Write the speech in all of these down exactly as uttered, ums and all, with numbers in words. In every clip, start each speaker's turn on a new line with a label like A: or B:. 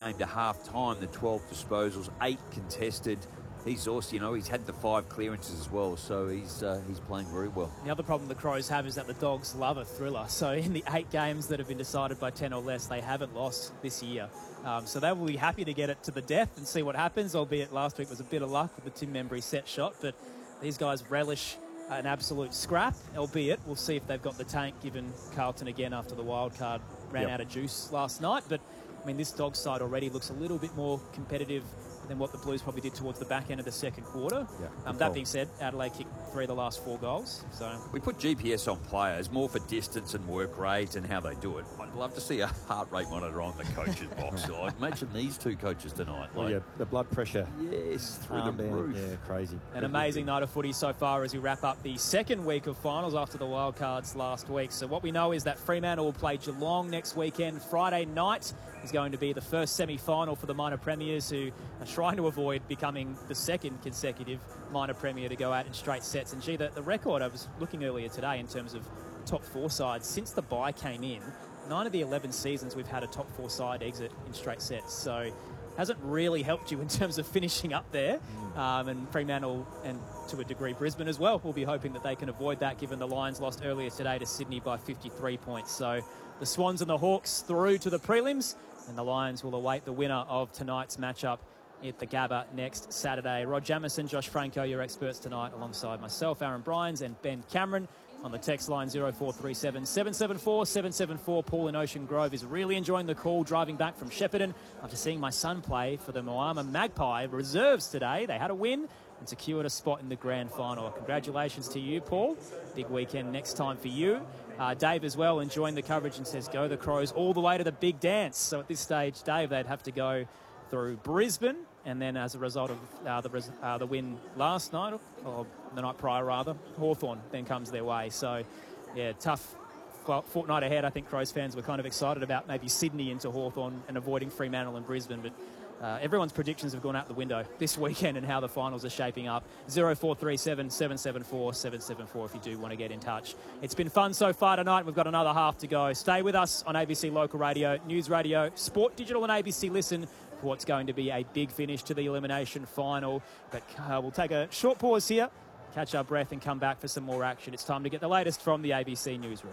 A: came to half-time, the twelve disposals, eight contested. He's also, you know, he's had the five clearances as well, so he's uh, he's playing very well.
B: The other problem the Crows have is that the Dogs love a thriller. So in the eight games that have been decided by ten or less, they haven't lost this year. Um, so they will be happy to get it to the death and see what happens, albeit last week was a bit of luck with the Tim Membry set shot. But these guys relish an absolute scrap, albeit we'll see if they've got the tank, given Carlton again after the wild card ran yep. out of juice last night. But, I mean, this Dogs side already looks a little bit more competitive than what the Blues probably did towards the back end of the second quarter.
A: Yeah,
B: um, that being said, Adelaide kicked three of the last four goals. So
A: we put G P S on players more for distance and work rate and how they do it. I'd love to see a heart rate monitor on the coach's box. Like, imagine these two coaches tonight. Like,
C: well, yeah, the blood pressure.
A: Yes, through
C: um,
A: the roof.
C: Yeah, crazy.
B: An amazing night of footy so far as we wrap up the second week of finals after the wild cards last week. So what we know is that Fremantle will play Geelong next weekend. Friday night is going to be the first semi-final for the minor premiers, who are trying to avoid becoming the second consecutive minor premier to go out in straight sets. And gee, the, the record, I was looking earlier today in terms of top four sides, since the bye came in, nine of the eleven seasons we've had a top four side exit in straight sets. So hasn't really helped you in terms of finishing up there. Um, and Fremantle, and to a degree Brisbane as well, will be hoping that they can avoid that, given the Lions lost earlier today to Sydney by fifty-three points. So the Swans and the Hawks through to the prelims, and the Lions will await the winner of tonight's matchup at the Gabba next Saturday. Rod Jamieson, Josh Franco, your experts tonight, alongside myself, Aaron Bryans, and Ben Cameron. On the text line zero four three seven, seven seven four, seven seven four. Paul in Ocean Grove is really enjoying the call driving back from Shepparton after seeing my son play for the Moama Magpie reserves today. They had a win and secured a spot in the grand final. Congratulations to you, Paul. Big weekend next time for you. Uh, Dave as well enjoying the coverage and says, go the Crows all the way to the big dance. So at this stage, Dave, they'd have to go through Brisbane, and then as a result of uh, the uh, the win last night, or the night prior rather, Hawthorn then comes their way. So, yeah, tough fortnight ahead. I think Crows fans were kind of excited about maybe Sydney into Hawthorn and avoiding Fremantle and Brisbane, but uh, everyone's predictions have gone out the window this weekend and how the finals are shaping up. zero four three seven, seven seven four, seven seven four if you do want to get in touch. It's been fun so far tonight. We've got another half to go. Stay with us on A B C Local Radio, News Radio, Sport Digital and A B C Listen for what's going to be a big finish to the elimination final. But uh, we'll take a short pause here, catch our breath and come back for some more action. It's time to get the latest from the A B C Newsroom.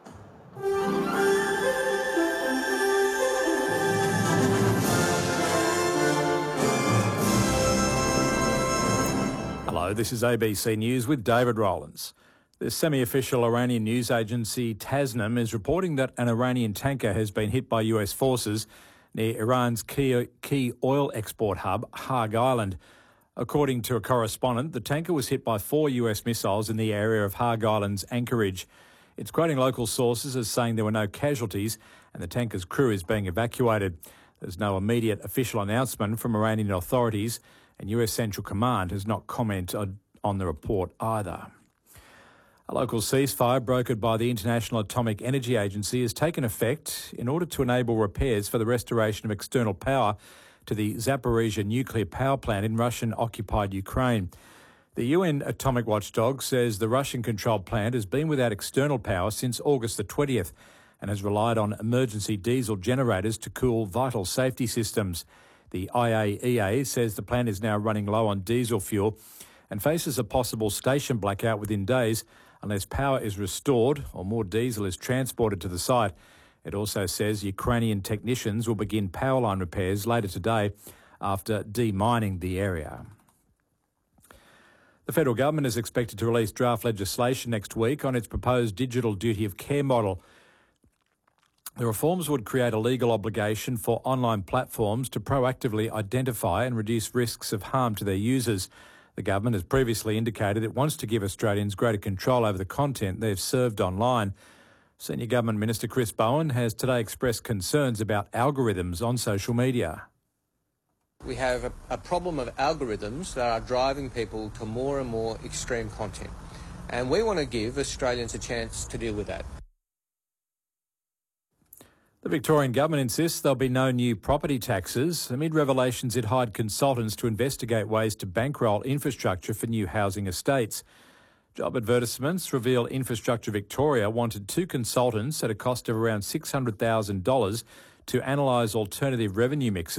D: Hello, this is A B C News with David Rowlands. The semi-official Iranian news agency Tasnim is reporting that an Iranian tanker has been hit by U S forces near Iran's key, key oil export hub, Hague Island. According to a correspondent, the tanker was hit by four U S missiles in the area of Hague Island's anchorage. It's quoting local sources as saying there were no casualties and the tanker's crew is being evacuated. There's no immediate official announcement from Iranian authorities, and U S Central Command has not commented on the report either. A local ceasefire brokered by the International Atomic Energy Agency has taken effect in order to enable repairs for the restoration of external power to the Zaporizhzhia nuclear power plant in Russian-occupied Ukraine. The U N atomic watchdog says the Russian-controlled plant has been without external power since August the twentieth and has relied on emergency diesel generators to cool vital safety systems. The I A E A says the plant is now running low on diesel fuel and faces a possible station blackout within days unless power is restored or more diesel is transported to the site. It also says Ukrainian technicians will begin power line repairs later today after demining the area. The federal government is expected to release draft legislation next week on its proposed digital duty of care model. The reforms would create a legal obligation for online platforms to proactively identify and reduce risks of harm to their users. The government has previously indicated it wants to give Australians greater control over the content they've served online. Senior Government Minister Chris Bowen has today expressed concerns about algorithms on social media.
E: We have a, a problem of algorithms that are driving people to more and more extreme content. And we want to give Australians a chance to deal with that.
D: The Victorian Government insists there'll be no new property taxes amid revelations it hired consultants to investigate ways to bankroll infrastructure for new housing estates. Job advertisements reveal Infrastructure Victoria wanted two consultants at a cost of around six hundred thousand dollars to analyse alternative revenue mixes